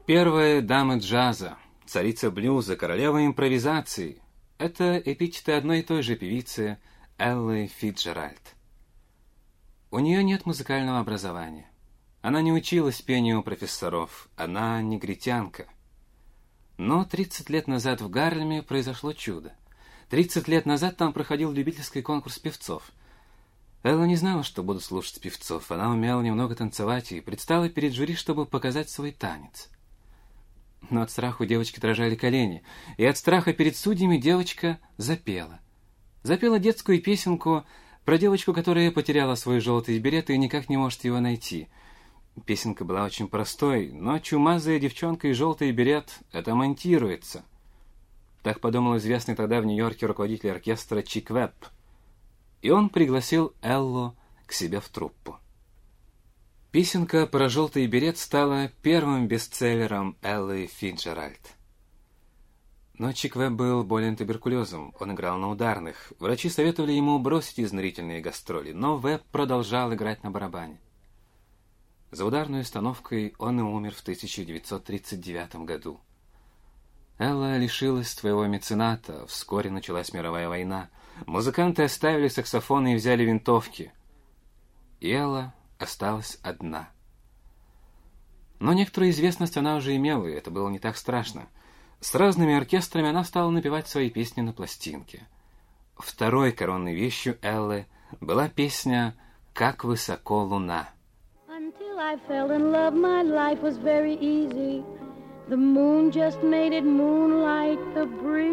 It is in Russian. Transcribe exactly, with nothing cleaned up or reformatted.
Первая дама джаза, царица блюза, королева импровизации — это эпитеты одной и той же певицы Эллы Фицджеральд. У нее нет музыкального образования. Она не училась пению у профессоров, она негритянка. Но тридцать лет назад в Гарлеме произошло чудо. тридцать лет назад там проходил любительский конкурс певцов. Элла не знала, что будут слушать певцов. Она умела немного танцевать и предстала перед жюри, чтобы показать свой танец. Но от страха у девочки дрожали колени, и от страха перед судьями девочка запела. Запела детскую песенку про девочку, которая потеряла свой желтый берет и никак не может его найти. Песенка была очень простой, но чумазая девчонка и желтый берет — это монтируется. Так подумал известный тогда в Нью-Йорке руководитель оркестра Чик Веб. И он пригласил Эллу к себе в труппу. Песенка про желтый берет стала первым бестселлером Эллы Фицджеральд. Но Чик Веб был болен туберкулезом, он играл на ударных. Врачи советовали ему бросить изнурительные гастроли, но Веб продолжал играть на барабане. За ударной установкой он и умер в тысяча девятьсот тридцать девятом году. Элла лишилась своего мецената, вскоре началась мировая война. Музыканты оставили саксофоны и взяли винтовки. И Элла осталась одна. Но некоторую известность она уже имела, и это было не так страшно. С разными оркестрами она стала напевать свои песни на пластинке. Второй коронной вещью Эллы была песня «Как высоко луна». Until I fell in love, my life was very easy. The moon just made it moonlight, the breeze